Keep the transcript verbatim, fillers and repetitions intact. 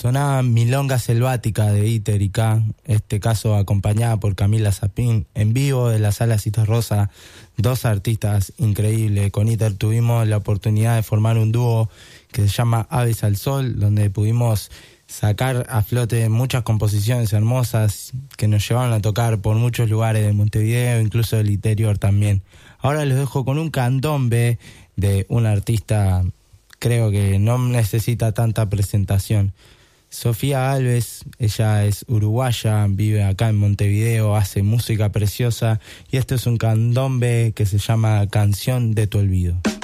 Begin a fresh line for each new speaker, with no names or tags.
Sonaba Milonga Selvática de Iter y K, este caso acompañada por Camila Zapín, en vivo de la Sala Citarrosa, dos artistas increíbles. Con Iter tuvimos la oportunidad de formar un dúo que se llama Aves al Sol, donde pudimos sacar a flote muchas composiciones hermosas que nos llevaron a tocar por muchos lugares de Montevideo, incluso del interior también. Ahora les dejo con un candombe de un artista, creo que no necesita tanta presentación. Sofía Alves, ella es uruguaya, vive acá en Montevideo, hace música preciosa y esto es un candombe que se llama Canción de tu Olvido.